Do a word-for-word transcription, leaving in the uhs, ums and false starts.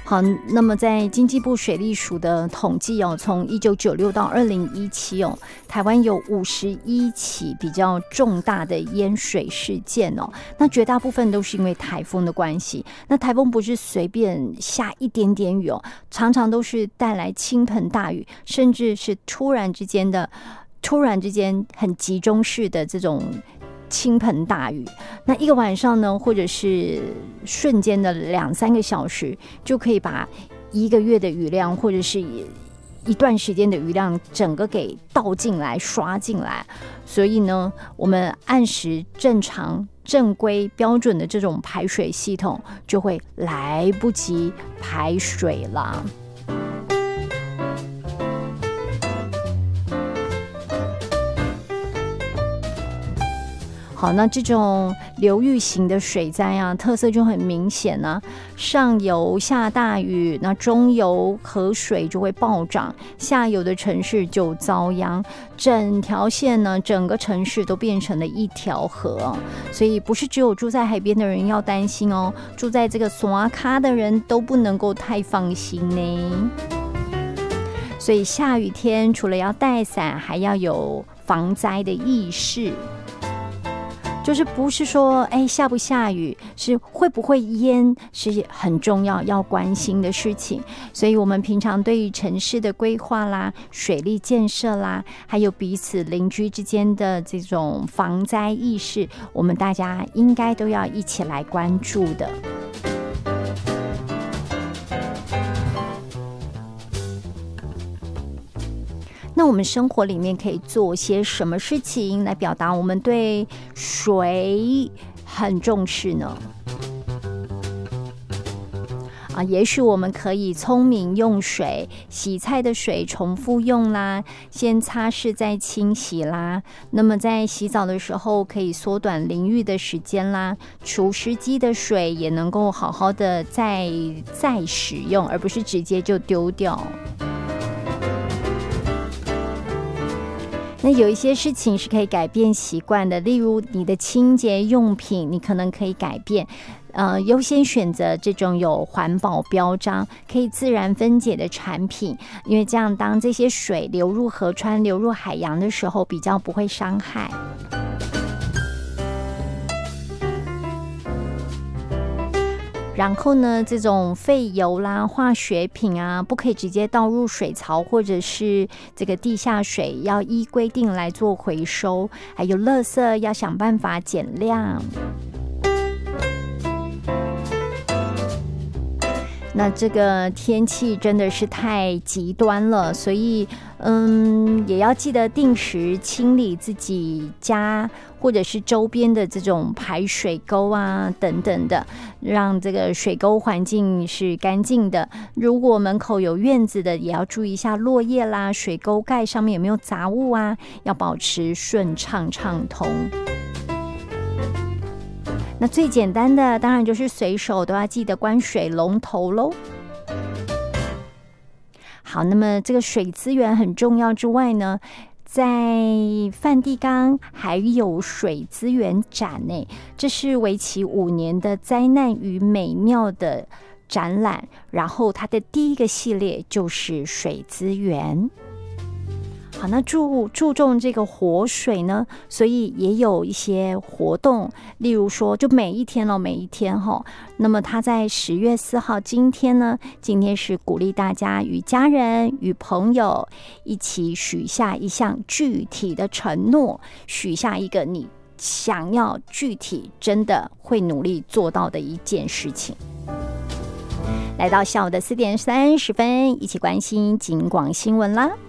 好，那么在经济部水利署的统计哦，从一九九六到二零一七哦，台湾有五十一起比较重大的淹水事件哦，那绝大部分都是因为台风的关系。那台风不是随便下一点点雨哦，常常都是带来倾盆大雨，甚至是突然之间的、突然之间很集中式的这种倾盆大雨，那一个晚上呢，或者是瞬间的两三个小时，就可以把一个月的雨量，或者是一段时间的雨量，整个给倒进来、刷进来。所以呢，我们按时、正常、正规、标准的这种排水系统，就会来不及排水了。好，那这种流域型的水灾啊，特色就很明显啊。上游下大雨，那中游河水就会暴涨，下游的城市就遭殃，整条线呢，整个城市都变成了一条河。所以不是只有住在海边的人要担心哦，住在这个山卡的人都不能够太放心呢。所以下雨天除了要带伞，还要有防灾的意识。就是不是说哎下不下雨，是会不会淹是很重要要关心的事情。所以我们平常对于城市的规划啦、水利建设啦，还有彼此邻居之间的这种防灾意识，我们大家应该都要一起来关注的。那我们生活里面可以做些什么事情来表达我们对水很重视呢？啊，也许我们可以聪明用水，洗菜的水重复用啦，先擦拭再清洗啦。那么在洗澡的时候可以缩短淋浴的时间啦。除湿机的水也能够好好的再再使用，而不是直接就丢掉。那有一些事情是可以改变习惯的，例如你的清洁用品，你可能可以改变，呃，优先选择这种有环保标章、可以自然分解的产品，因为这样当这些水流入河川、流入海洋的时候，比较不会伤害。然后呢，这种废油啦、化学品啊，不可以直接倒入水槽或者是这个地下水，要依规定来做回收。还有垃圾要想办法减量。那这个天气真的是太极端了，所以嗯，也要记得定时清理自己家或者是周边的这种排水沟啊等等的，让这个水沟环境是干净的。如果门口有院子的，也要注意一下落叶啦、水沟盖上面有没有杂物啊，要保持顺畅畅通。那最简单的当然就是随手都要记得关水龙头咯。好，那么这个水资源很重要之外呢，在梵蒂冈还有水资源展呢，这是为期五年的灾难与美妙的展览，然后它的第一个系列就是水资源。好，那注注重这个活水呢，所以也有一些活动，例如说，就每一天哦，每一天哈、哦。那么他在十月四号，今天呢，今天是鼓励大家与家人、与朋友一起许下一项具体的承诺，许下一个你想要具体真的会努力做到的一件事情。来到下午的四点三十分，一起关心警广新闻啦。